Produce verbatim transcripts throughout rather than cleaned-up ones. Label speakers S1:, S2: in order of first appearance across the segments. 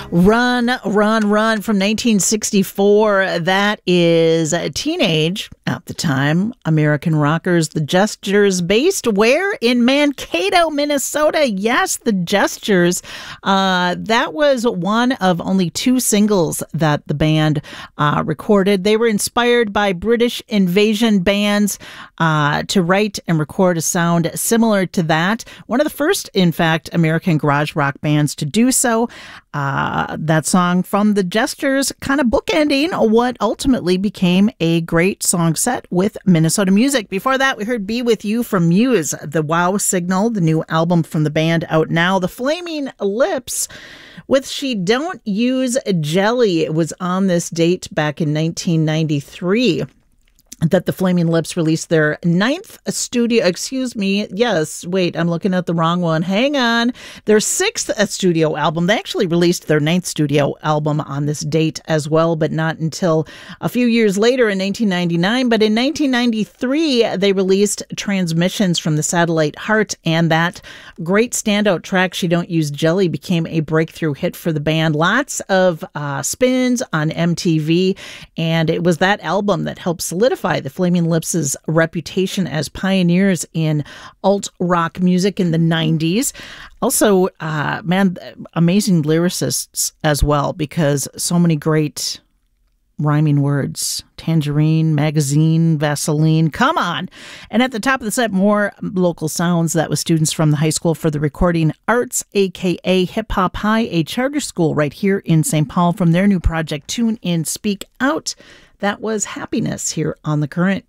S1: Run, Run, Run from nineteen sixty-four. That is a teenage, at the time, American rockers, The Gestures, based where? In Mankato, Minnesota. Yes, The Gestures. Uh, that was one of only two singles that the band uh, recorded. They were inspired by British invasion bands uh, to write and record a sound similar to that. One of the first, in fact, American garage rock bands to do so. Uh, that song from The Gestures kind of bookending what ultimately became a great song set with Minnesota music. Before that, we heard Be With You from Muse, The Wow Signal, the new album from the band out now. The Flaming Lips with She Don't Use Jelly. It was on this date back in nineteen ninety-three. That the Flaming Lips released their ninth studio, excuse me, yes, wait, I'm looking at the wrong one. Hang on. Their sixth studio album. They actually released their ninth studio album on this date as well, but not until a few years later in nineteen ninety-nine. But in nineteen ninety-three, they released Transmissions from the Satellite Heart, and that great standout track, She Don't Use Jelly, became a breakthrough hit for the band. Lots of uh, spins on M T V, and it was that album that helped solidify the Flaming Lips' reputation as pioneers in alt rock music in the nineties. Also, uh, man, amazing lyricists as well, because so many great rhyming words. Tangerine, magazine, Vaseline, come on. And at the top of the set, more local sounds. That was students from the High School for the Recording Arts, aka Hip Hop High, a charter school right here in Saint Paul, from their new project, Tune In, Speak Out. That was Happiness here on The Current.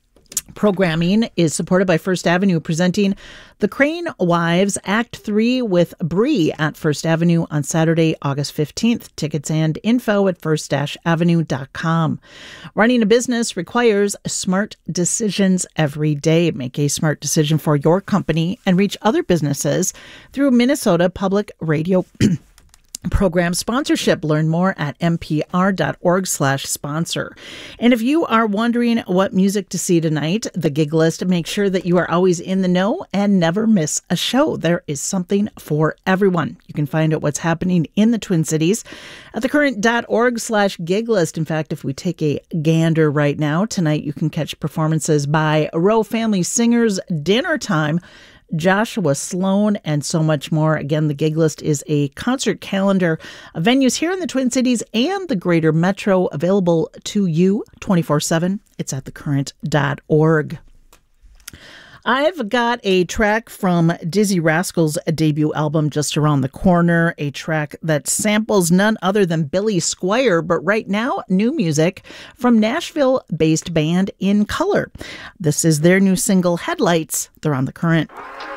S1: Programming is supported by First Avenue, presenting The Crane Wives Act three with Bree at First Avenue on Saturday, August fifteenth. Tickets and info at first avenue dot com. Running a business requires smart decisions every day. Make a smart decision for your company and reach other businesses through Minnesota Public Radio program sponsorship. Learn more at npr.org slash sponsor. And if you are wondering what music to see tonight, the gig list, make sure that you are always in the know and never miss a show. There is something for everyone. You can find out what's happening in the Twin Cities at thecurrent.org slash gig list. In fact, if we take a gander right now, tonight you can catch performances by Rowe Family Singers, Dinner Time, Joshua Sloan, and so much more. Again, the gig list is a concert calendar of venues here in the Twin Cities and the greater metro, available to you twenty-four seven. It's at the current dot org. I've got a track from Dizzy Rascal's debut album, Just Around the Corner, a track that samples none other than Billy Squier, but right now, new music from Nashville-based band In Color. This is their new single, Headlights. They're on The Current.